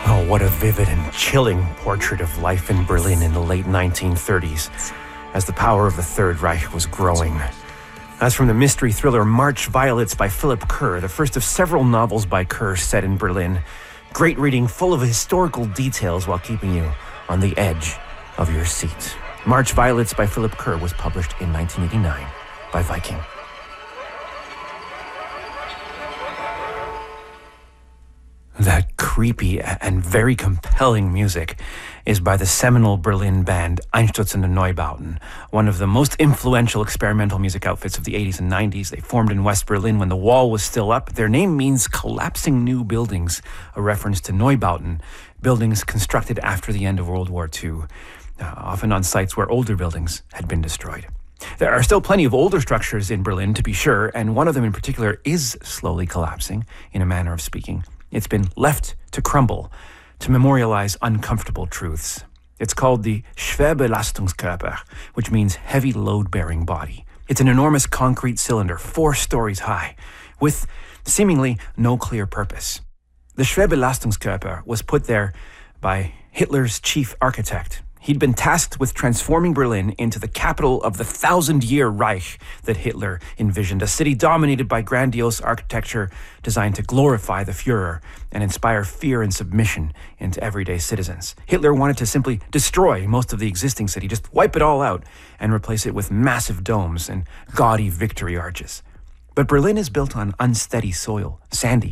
Oh, what a vivid and chilling portrait of life in Berlin in the late 1930s, as the power of the Third Reich was growing. That's from the mystery thriller March Violets by Philip Kerr, the first of several novels by Kerr set in Berlin. Great reading, full of historical details while keeping you on the edge of your seat. March Violets by Philip Kerr was published in 1989 by Viking. That creepy and very compelling music is by the seminal Berlin band Einstürzende Neubauten, one of the most influential experimental music outfits of the 80s and 90s. They formed in West Berlin when the wall was still up. Their name means collapsing new buildings, a reference to Neubauten, buildings constructed after the end of World War II, often on sites where older buildings had been destroyed. There are still plenty of older structures in Berlin, to be sure, and one of them in particular is slowly collapsing, in a manner of speaking. It's been left to crumble, to memorialize uncomfortable truths. It's called the Schwerbelastungskörper, which means heavy load-bearing body. It's an enormous concrete cylinder, 4 stories high, with seemingly no clear purpose. The Schwerbelastungskörper was put there by Hitler's chief architect. He'd been tasked with transforming Berlin into the capital of the 1,000-year Reich that Hitler envisioned, a city dominated by grandiose architecture designed to glorify the Führer and inspire fear and submission into everyday citizens. Hitler wanted to simply destroy most of the existing city, just wipe it all out and replace it with massive domes and gaudy victory arches. But Berlin is built on unsteady soil, sandy,